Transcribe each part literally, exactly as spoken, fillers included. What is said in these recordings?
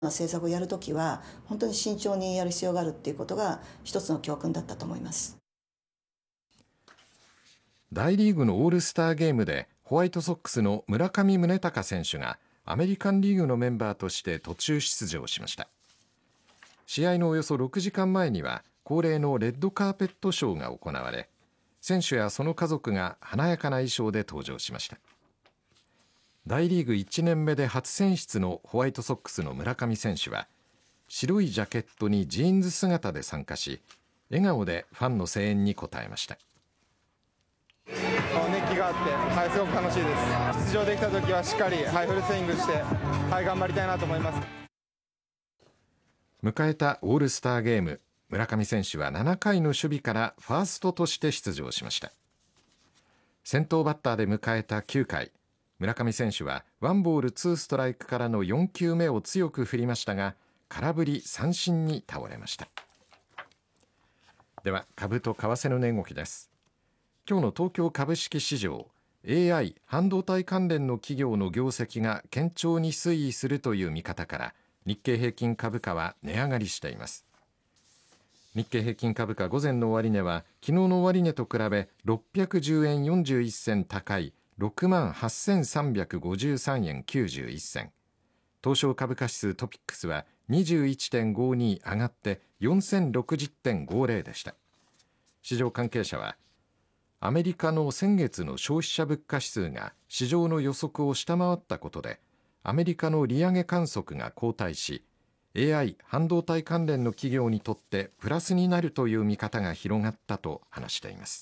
政策をやるときは本当に慎重にやる必要があるっていうことが一つの教訓だったと思います。 大リーグのオールスターゲームでホワイトソックスの村上宗隆選手がアメリカンリーグのメンバーとして途中出場しました。試合のおよそろくじかんまえには恒例のレッドカーペットショーが行われ、選手やその家族が華やかな衣装で登場しました。大リーグいちねんめで初選出のホワイトソックスの村上選手は白いジャケットにジーンズ姿で参加し、笑顔でファンの声援に応えました。 熱気があって、はい、すごく楽しいです。出場できた時はしっかり、はい、フルスイングして、はい、頑張りたいなと思います。 迎えたオールスターゲーム、村上選手はななかいの守備からファーストとして出場しました。先頭バッターで迎えたきゅうかい、村上選手はワンボールツーストライクからのよんきゅうめを強く振りましたが、空振り三振に倒れました。では株と為替の値動きです。今日の東京株式市場、 エーアイ 半導体関連の企業の業績が堅調に推移するという見方から日経平均株価は値上がりしています。日経平均株価午前の終値は昨日の終値と比べろっぴゃくじゅうえんよんじゅういっ銭高い ろくまんはっせんさんびゃくごじゅうさんえんきゅうじゅういっ銭、東証株価指数トピックスは にじゅういってんごに 上がってよんせんろくじゅってんごじゅうでした。市場関係者はアメリカの先月の消費者物価指数が市場の予測を下回ったことでアメリカの利上げ観測が後退し、 エーアイ 半導体関連の企業にとってプラスになるという見方が広がったと話しています。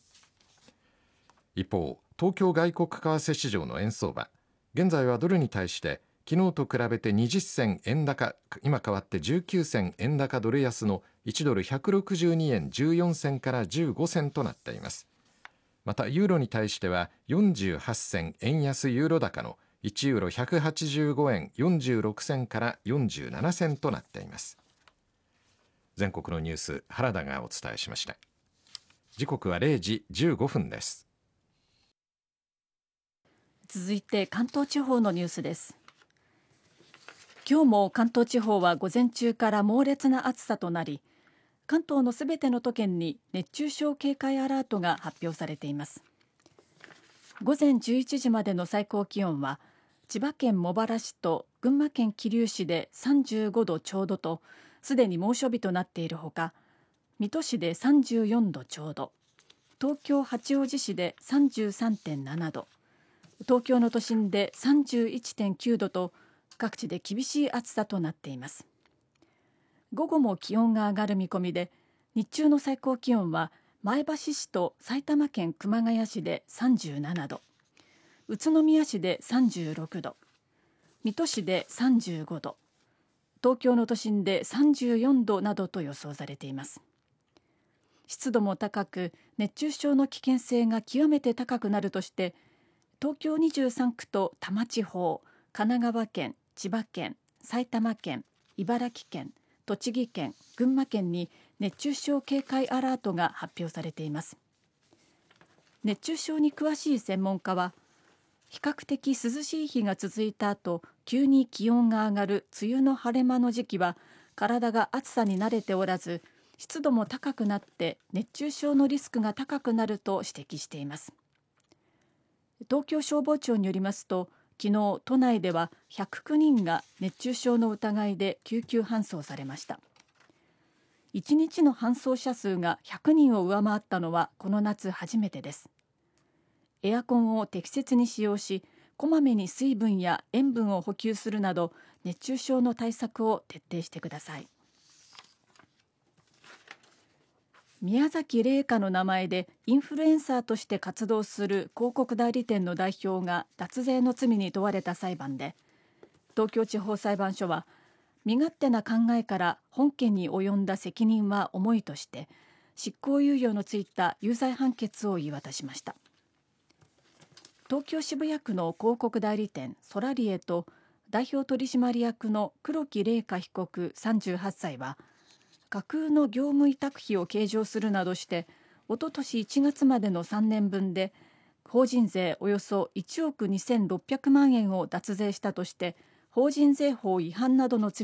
一方、東京外国為替市場の円相場、現在はドルに対して昨日と比べてにじゅっ銭円高、今変わってじゅうきゅう銭円高ドル安のいちドルひゃくろくじゅうにえんじゅうよん銭からじゅうご銭となっています。またユーロに対してはよんじゅうはち銭円安ユーロ高のいちユーロひゃくはちじゅうごえんよんじゅうろく銭からよんじゅうなな銭となっています。全国のニュース、原田がお伝えしました。時刻はれいじじゅうごふんです。 続いて関東地方のニュースです。今日も関東地方は午前中から猛烈な暑さとなり、関東のすべての都県に熱中症警戒アラートが発表されています。午前じゅういちじまでの最高気温は千葉県茂原市と群馬県桐生市でさんじゅうごどちょうどとすでに猛暑日となっているほか、水戸市でさんじゅうよんどちょうど、東京八王子市で さんじゅうさんてんななど、東京の都心で さんじゅういってんきゅうどと各地で厳しい暑さとなっています。午後も気温が上がる見込みで、日中の最高気温は前橋市と埼玉県熊谷市でさんじゅうななど、宇都宮市でさんじゅうろくど、水戸市でさんじゅうごど、東京の都心でさんじゅうよんどなどと予想されています。湿度も高く、熱中症の危険性が極めて高くなるとして、東京にじゅうさんくと多摩地方、神奈川県、千葉県、埼玉県、茨城県、栃木県、群馬県に熱中症警戒アラートが発表されています。熱中症に詳しい専門家は、比較的涼しい日が続いた後、急に気温が上がる梅雨の晴れ間の時期は体が暑さに慣れておらず、湿度も高くなって熱中症のリスクが高くなると指摘しています。東京消防庁によりますと、昨日都内ではひゃくきゅうにんが熱中症の疑いで救急搬送されました。いちにちの搬送者数がひゃくにんを上回ったのはこの夏初めてです。エアコンを適切に使用し、こまめに水分や塩分を補給するなど熱中症の対策を徹底してください。宮崎麗華の名前でインフルエンサーとして活動する広告代理店の代表が脱税の罪に問われた裁判で、東京地方裁判所は身勝手な考えから本件に及んだ責任は重いとして執行猶予のついた有罪判決を言い渡しました。東京渋谷区の広告代理店ソラリエと代表取締役の黒木麗華被告さんじゅうはっさいは架空の業務委託費を計上するなどしておととしいちがつまでのさんねんぶんで法人税およそいちおくにせんろっぴゃくまんえんを脱税したとして法人税法違反などの罪